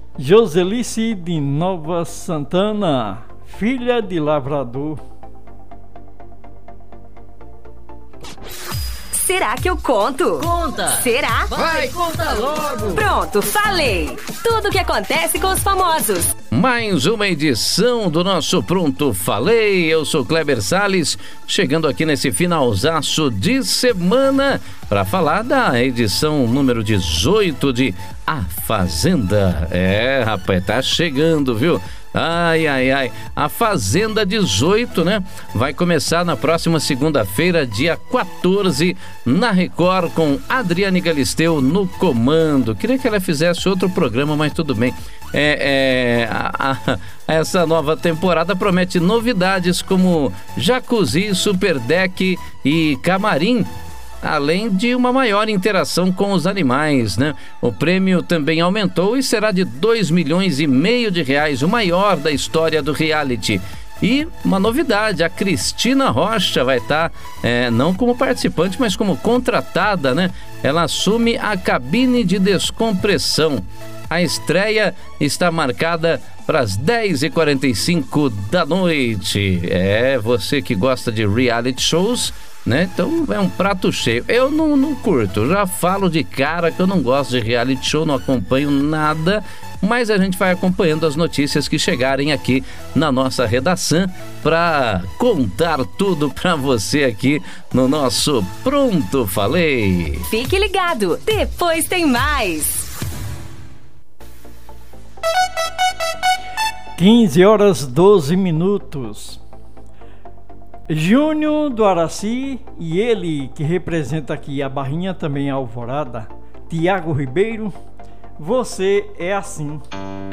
Joselice de Nova Santana, filha de lavrador. Será que eu conto? Conta! Será? Vai, conta logo! Pronto, falei! Tudo o que acontece com os famosos. Mais uma edição do nosso Pronto Falei. Eu sou Kleber Salles, chegando aqui nesse finalzaço de semana para falar da edição número 18 de A Fazenda. É, rapaz, tá chegando, viu? Ai, a Fazenda 18, né? Vai começar na próxima segunda-feira, dia 14, na Record, com Adriane Galisteu no comando. Queria que ela fizesse outro programa, mas tudo bem. Essa nova temporada promete novidades como jacuzzi, super deck e camarim, além de uma maior interação com os animais, né? O prêmio também aumentou e será de R$2,5 milhões, o maior da história do reality. E uma novidade, a Cristina Rocha vai estar, não como participante, mas como contratada, né? Ela assume a cabine de descompressão. A estreia está marcada para as 10h45 da noite. Você que gosta de reality shows, né? Então é um prato cheio. Eu não curto, já falo de cara que eu não gosto de reality show, não acompanho nada, mas a gente vai acompanhando as notícias que chegarem aqui na nossa redação para contar tudo para você aqui no nosso Pronto Falei. Fique ligado, depois tem mais. 15h12. Júnior do Araci e ele que representa aqui a Barrinha, também a Alvorada, Tiago Ribeiro, Você é Assim.